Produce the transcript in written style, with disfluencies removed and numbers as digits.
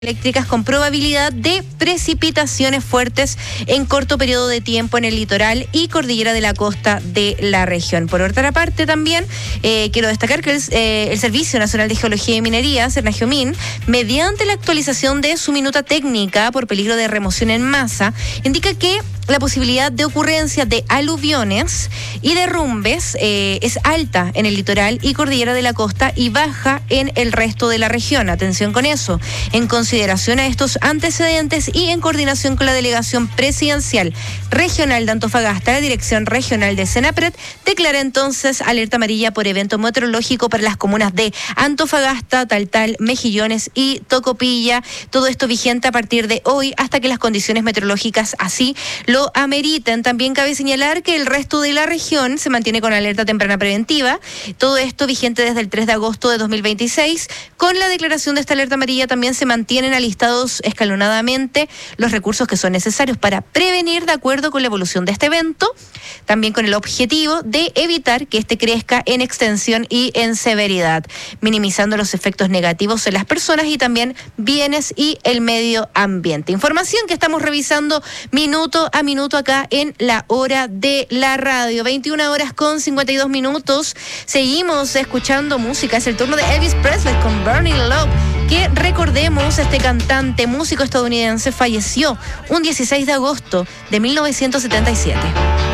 eléctricas con probabilidad de precipitaciones fuertes en corto periodo de tiempo en el litoral y cordillera de la costa de la región. Por otra parte, también quiero destacar que el Servicio Nacional de Geología y Minería, Sernageomin, mediante la actualización de su minuta técnica por peligro de remoción en masa, indica que la posibilidad de ocurrencia de aluviones y derrumbes es alta en el litoral y cordillera de la costa y baja en el resto de la región. Atención con eso. En consideración a estos antecedentes y en coordinación con la Delegación Presidencial Regional de Antofagasta, la Dirección Regional de Senapred declara entonces alerta amarilla por evento meteorológico para las comunas de Antofagasta, Taltal, Mejillones y Tocopilla. Todo esto vigente a partir de hoy hasta que las condiciones meteorológicas así lo ameriten. También cabe señalar que el resto de la región se mantiene con alerta temprana preventiva. Todo esto vigente desde el 3 de agosto de 2026. Con la declaración de esta alerta amarilla también se mantienen alistados escalonadamente los recursos que son necesarios para prevenir de acuerdo con la evolución de este evento, también con el objetivo de evitar que este crezca en extensión y en severidad, minimizando los efectos negativos en las personas y también bienes y el medio ambiente. Información que estamos revisando minuto a minuto acá en La Hora de la Radio. 21:52. Seguimos escuchando música. Es el turno de Elvis Presley con Burning Love, que recordemos, este cantante, músico estadounidense, falleció un 16 de agosto de 1977.